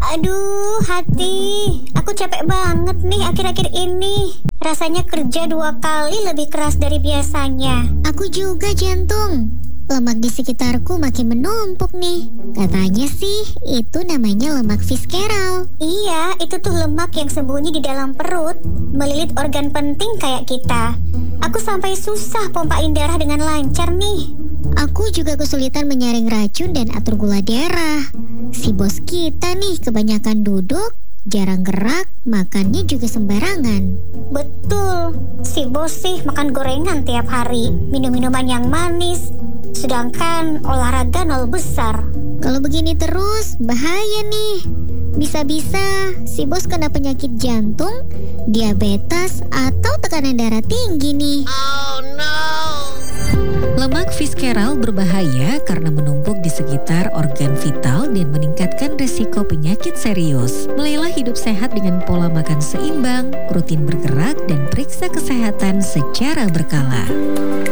Aduh, hati. Aku capek banget nih akhir-akhir ini. Rasanya kerja 2 kali lebih keras dari biasanya. Aku juga jantung. Lemak di sekitarku makin menumpuk nih. Katanya sih itu namanya lemak visceral. Iya, itu tuh lemak yang sembunyi di dalam perut, melilit organ penting kayak kita. Aku sampai susah pompain darah dengan lancar nih. Aku juga kesulitan menyaring racun dan atur gula darah. Si bos kita nih kebanyakan duduk, jarang gerak, makannya juga sembarangan. Betul, si bos sih makan gorengan tiap hari, minum minuman yang manis, sedangkan olahraga nol besar. Kalau begini terus, bahaya nih. Bisa-bisa si bos kena penyakit jantung, diabetes, atau tekanan darah tinggi nih. Lemak visceral berbahaya karena menumpuk di sekitar organ vital dan meningkatkan resiko penyakit serius. Mulailah hidup sehat dengan pola makan seimbang, rutin bergerak, dan periksa kesehatan secara berkala.